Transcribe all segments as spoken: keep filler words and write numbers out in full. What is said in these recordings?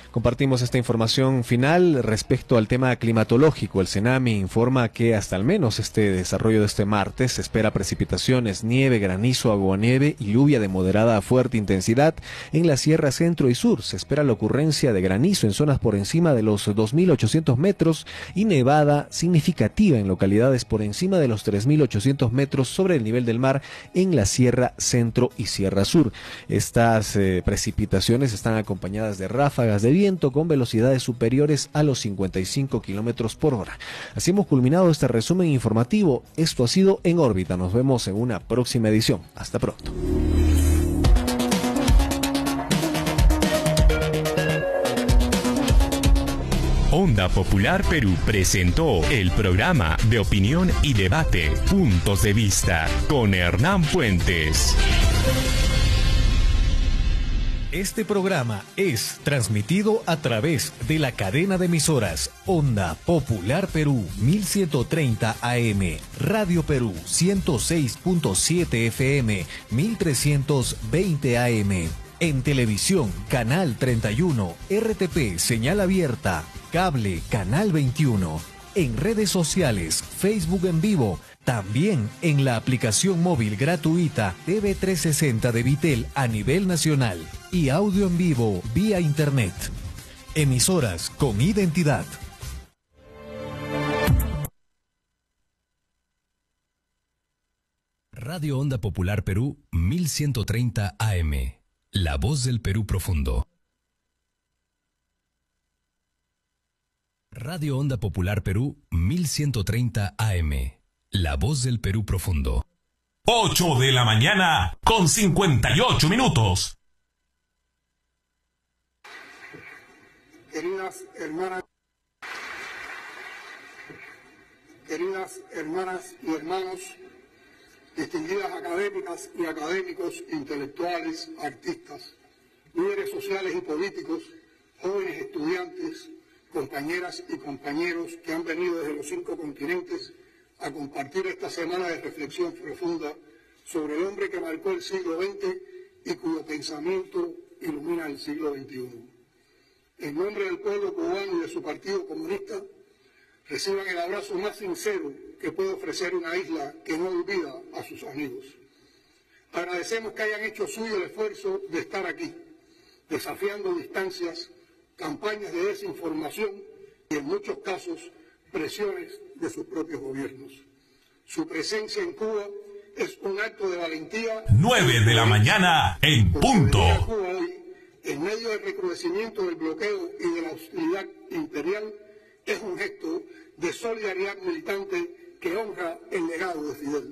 Compartimos esta información final respecto al tema climatológico. El CENAMI informa que hasta al menos este desarrollo de este martes se espera precipitaciones, nieve, granizo, aguanieve y lluvia de moderada a fuerte intensidad en la Sierra Centro y Sur. Se espera la ocurrencia de granizo en zonas por encima de los dos mil ochocientos metros y nevada significativa en localidades por encima de los tres mil ochocientos metros sobre el nivel del mar en la Sierra Centro y Sierra Sur. Estas eh, precipitaciones están acompañadas de ráfagas de viento con velocidades superiores a los cincuenta y cinco kilómetros por hora. Así hemos culminado este resumen informativo. Esto ha sido En órbita. Nos vemos en una próxima edición. Hasta pronto. Onda Popular Perú presentó el programa de opinión y debate Puntos de Vista con Hernán Puentes. Este programa es transmitido a través de la cadena de emisoras Onda Popular Perú mil ciento treinta A M, Radio Perú ciento seis punto siete F M, mil trescientos veinte A M. En televisión, Canal treinta y uno, R T P, señal abierta, cable, Canal veintiuno. En redes sociales, Facebook en vivo, también en la aplicación móvil gratuita T V trescientos sesenta de Vitel a nivel nacional y audio en vivo vía internet. Emisoras con identidad. Radio Onda Popular Perú mil ciento treinta A M. La voz del Perú profundo. Radio Onda Popular Perú mil ciento treinta A M. La voz del Perú profundo. ocho de la mañana con cincuenta y ocho minutos. Queridas hermanas, queridas hermanas y hermanos, distinguidas académicas y académicos, intelectuales, artistas, líderes sociales y políticos, jóvenes estudiantes, compañeras y compañeros que han venido desde los cinco continentes a compartir esta semana de reflexión profunda sobre el hombre que marcó el siglo veinte y cuyo pensamiento ilumina el siglo veintiuno. En nombre del pueblo cubano y de su Partido Comunista, reciban el abrazo más sincero que puede ofrecer una isla que no olvida a sus amigos. Agradecemos que hayan hecho suyo el esfuerzo de estar aquí, desafiando distancias, campañas de desinformación y, en muchos casos, presiones de sus propios gobiernos. Su presencia en Cuba es un acto de valentía. nueve de la mañana en punto. Cuba hoy, en medio del recrudecimiento del bloqueo y de la hostilidad imperial, es un gesto de solidaridad militante que honra el legado de Fidel.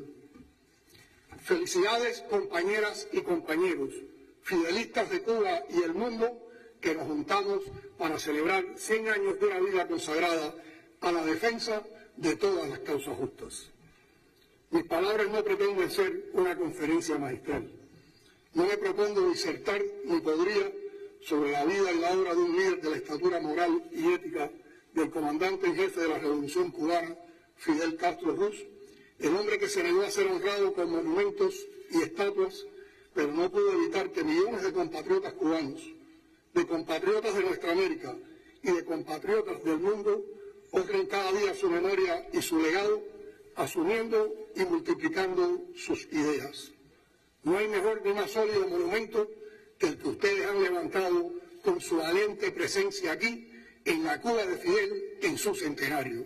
Felicidades, compañeras y compañeros, fidelistas de Cuba y el mundo, que nos juntamos para celebrar cien años de una vida consagrada a la defensa de todas las causas justas. Mis palabras no pretenden ser una conferencia magistral. No me propongo disertar ni podría sobre la vida y la obra de un líder de la estatura moral y ética del comandante en jefe de la Revolución Cubana, Fidel Castro Ruz, el hombre que se negó a ser honrado con monumentos y estatuas, pero no pudo evitar que millones de compatriotas cubanos, de compatriotas de nuestra América y de compatriotas del mundo honren cada día su memoria y su legado, asumiendo y multiplicando sus ideas. No hay mejor ni más sólido monumento que el que ustedes han levantado con su valiente presencia aquí, en la Cuba de Fidel, en su centenario.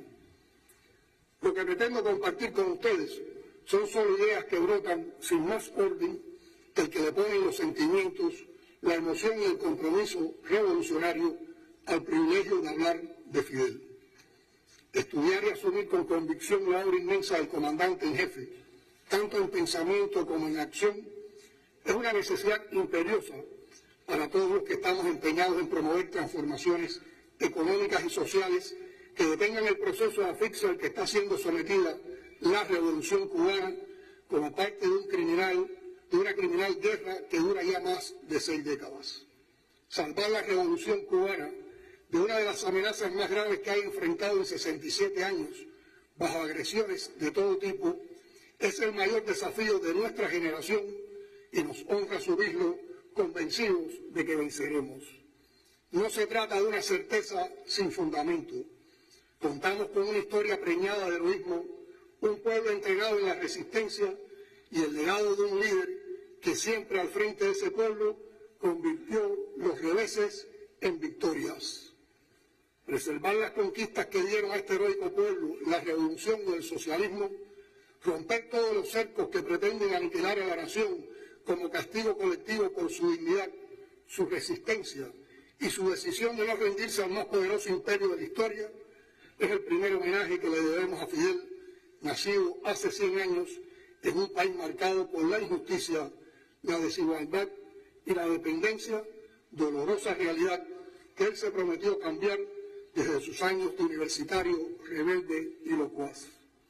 Lo que pretendo compartir con ustedes son solo ideas que brotan sin más orden que el que le ponen los sentimientos, la emoción y el compromiso revolucionario al privilegio de hablar de Fidel. Estudiar y asumir con convicción la obra inmensa del comandante en jefe, tanto en pensamiento como en acción, es una necesidad imperiosa para todos los que estamos empeñados en promover transformaciones económicas y sociales que detengan el proceso de asfixia al que está siendo sometida la revolución cubana como parte de un criminal, de una criminal guerra que dura ya más de seis décadas. Salvar la revolución cubana de una de las amenazas más graves que ha enfrentado en sesenta y siete años, bajo agresiones de todo tipo, es el mayor desafío de nuestra generación y nos honra subirlo convencidos de que venceremos. No se trata de una certeza sin fundamento. Contamos con una historia preñada de heroísmo, un pueblo entregado en la resistencia y el legado de un líder que siempre al frente de ese pueblo convirtió los reveses en victorias. Preservar las conquistas que dieron a este heroico pueblo la revolución y el socialismo, romper todos los cercos que pretenden aniquilar a la nación como castigo colectivo por su dignidad, su resistencia y su decisión de no rendirse al más poderoso imperio de la historia, es el primer homenaje que le debemos a Fidel, nacido hace cien años en un país marcado por la injusticia, la desigualdad y la dependencia, dolorosa realidad que él se prometió cambiar desde sus años de universitario rebelde y locuaz.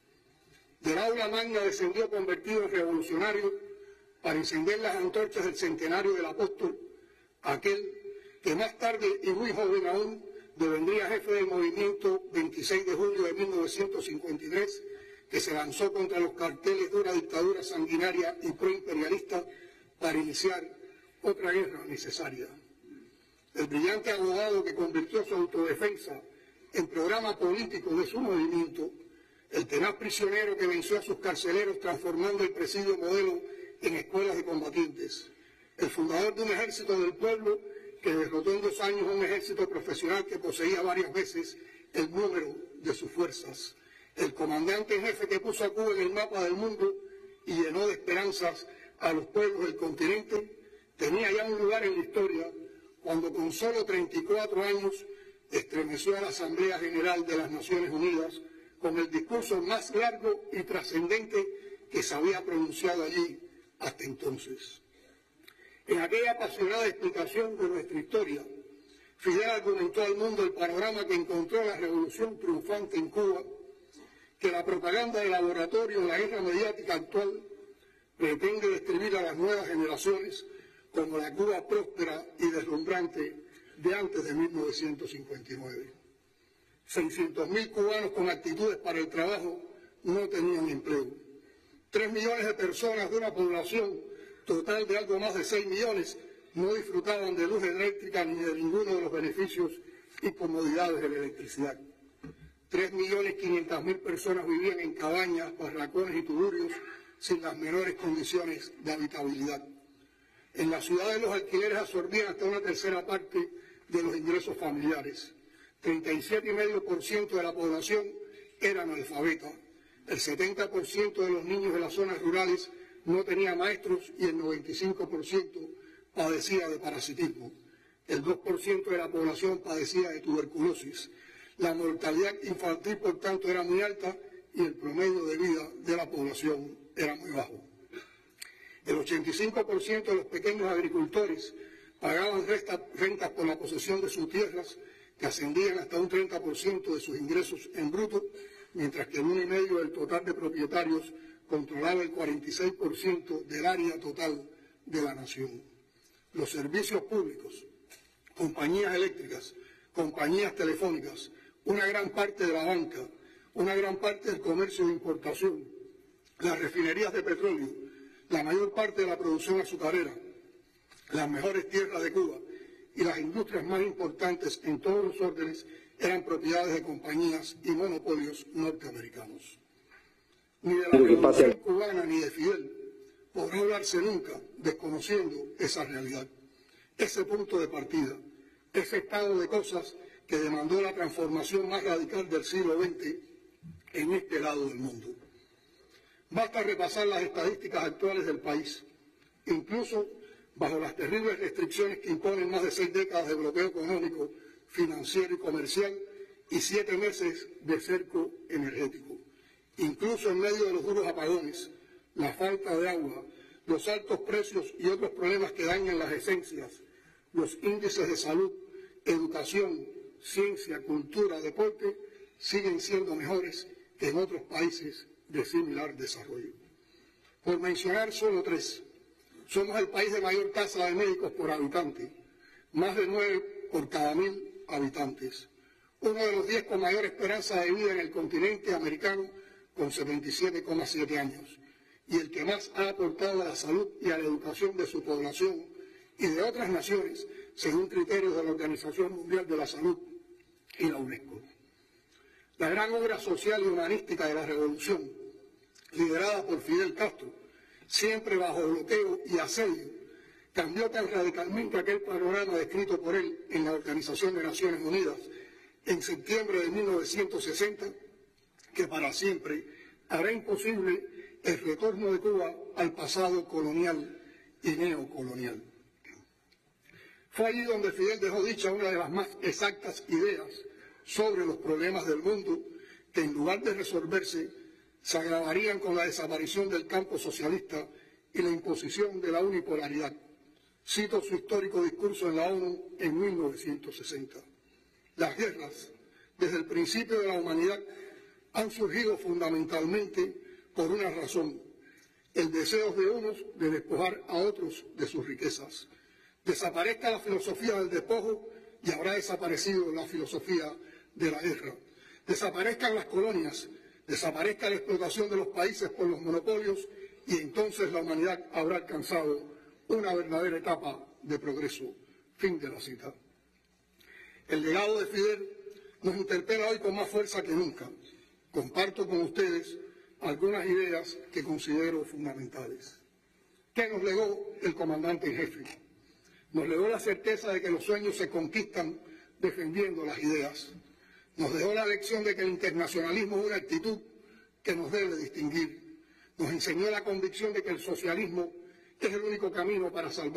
Del aula magna descendió convertido en revolucionario para encender las antorchas del centenario del apóstol, aquel que más tarde y muy joven aún devendría jefe del movimiento veintiséis de julio de mil novecientos cincuenta y tres, que se lanzó contra los carteles de una dictadura sanguinaria y proimperialista para iniciar otra guerra necesaria. El brillante abogado que convirtió su autodefensa en programa político de su movimiento, el tenaz prisionero que venció a sus carceleros transformando el presidio modelo en escuelas de combatientes, el fundador de un ejército del pueblo que derrotó en dos años a un ejército profesional que poseía varias veces el número de sus fuerzas, el comandante en jefe que puso a Cuba en el mapa del mundo y llenó de esperanzas a los pueblos del continente, tenía ya un lugar en la historia cuando con solo treinta y cuatro años estremeció a la Asamblea General de las Naciones Unidas con el discurso más largo y trascendente que se había pronunciado allí hasta entonces. En aquella apasionada explicación de nuestra historia, Fidel argumentó al mundo el panorama que encontró la revolución triunfante en Cuba, que la propaganda de laboratorio en la guerra mediática actual pretende describir a las nuevas generaciones como la Cuba próspera y deslumbrante de antes de mil novecientos cincuenta y nueve. seiscientos mil cubanos con actitudes para el trabajo no tenían empleo. Tres millones de personas de una población total de algo más de seis millones no disfrutaban de luz eléctrica ni de ninguno de los beneficios y comodidades de la electricidad. Tres millones quinientas mil personas vivían en cabañas, barracones y tugurios sin las menores condiciones de habitabilidad. En las ciudades los alquileres absorbían hasta una tercera parte de los ingresos familiares. treinta y siete coma cinco por ciento de la población era analfabeta. El setenta por ciento de los niños de las zonas rurales no tenía maestros y el noventa y cinco por ciento padecía de parasitismo. El dos por ciento de la población padecía de tuberculosis. La mortalidad infantil, por tanto, era muy alta y el promedio de vida de la población era muy bajo. El ochenta y cinco por ciento de los pequeños agricultores pagaban rentas por la posesión de sus tierras, que ascendían hasta un treinta por ciento de sus ingresos en bruto, mientras que el uno coma cinco por ciento del total de propietarios controlaba el cuarenta y seis por ciento del área total de la nación. Los servicios públicos, compañías eléctricas, compañías telefónicas, una gran parte de la banca, una gran parte del comercio de importación, las refinerías de petróleo, la mayor parte de la producción azucarera, las mejores tierras de Cuba y las industrias más importantes en todos los órdenes eran propiedades de compañías y monopolios norteamericanos. Ni de la revolución cubana ni de Fidel podrá hablarse nunca desconociendo esa realidad, ese punto de partida, ese estado de cosas que demandó la transformación más radical del siglo veinte en este lado del mundo. Basta repasar las estadísticas actuales del país, incluso bajo las terribles restricciones que imponen más de seis décadas de bloqueo económico, financiero y comercial y siete meses de cerco energético. Incluso en medio de los duros apagones, la falta de agua, los altos precios y otros problemas que dañan las esencias, los índices de salud, educación, ciencia, cultura, deporte, siguen siendo mejores que en otros países de similar desarrollo. Por mencionar solo tres, somos el país de mayor tasa de médicos por habitante, más de nueve por cada mil habitantes. Uno de los diez con mayor esperanza de vida en el continente americano, con setenta y siete coma siete años, y el que más ha aportado a la salud y a la educación de su población y de otras naciones según criterios de la Organización Mundial de la Salud y la UNESCO. La gran obra social y humanística de la revolución, liderada por Fidel Castro, siempre bajo bloqueo y asedio, cambió tan radicalmente aquel panorama descrito por él en la Organización de Naciones Unidas en septiembre de mil novecientos sesenta, que para siempre hará imposible el retorno de Cuba al pasado colonial y neocolonial. Fue allí donde Fidel dejó dicha una de las más exactas ideas sobre los problemas del mundo, que en lugar de resolverse, se agravarían con la desaparición del campo socialista y la imposición de la unipolaridad. Cito su histórico discurso en la ONU en mil novecientos sesenta. Las guerras, desde el principio de la humanidad, han surgido fundamentalmente por una razón: el deseo de unos de despojar a otros de sus riquezas. Desaparezca la filosofía del despojo y habrá desaparecido la filosofía de la guerra. Desaparezcan las colonias, desaparezca la explotación de los países por los monopolios y entonces la humanidad habrá alcanzado una verdadera etapa de progreso. Fin de la cita. El legado de Fidel nos interpela hoy con más fuerza que nunca. Comparto con ustedes algunas ideas que considero fundamentales. ¿Qué nos legó el comandante en jefe? Nos legó la certeza de que los sueños se conquistan defendiendo las ideas. Nos dejó la lección de que el internacionalismo es una actitud que nos debe distinguir. Nos enseñó la convicción de que el socialismo es el único camino para salvar